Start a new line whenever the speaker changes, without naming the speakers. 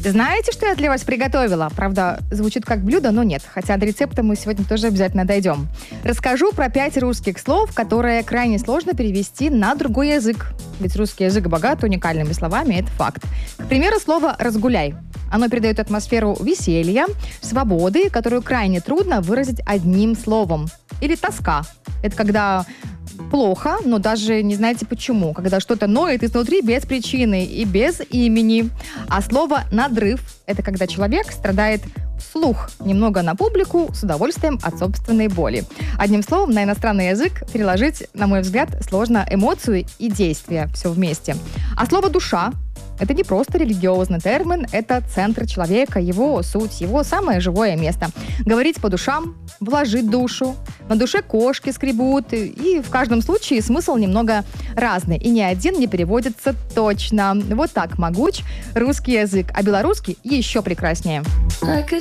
Знаете, что я для вас приготовила? Правда, звучит как блюдо, но нет. Хотя до рецепта мы сегодня тоже обязательно дойдем. Расскажу про 5 русских слов, которые крайне сложно перевести на другой язык. Ведь русский язык богат уникальными словами, это факт. К примеру, слово «разгуляй». Оно передает атмосферу веселья, свободы, которую крайне трудно выразить одним словом. Или тоска. Это когда плохо, но даже не знаете почему. Когда что-то ноет изнутри без причины и без имени. А слово «надрыв» — это когда человек страдает вслух, немного на публику, с удовольствием от собственной боли. Одним словом, на иностранный язык переложить, на мой взгляд, сложно эмоцию и действия, все вместе. А слово «душа» — это не просто религиозный термин, это центр человека, его суть, его самое живое место. Говорить по душам, вложить душу. На душе кошки скребут, и в каждом случае смысл немного разный, и ни один не переводится точно. Вот так могуч русский язык, а белорусский еще прекраснее.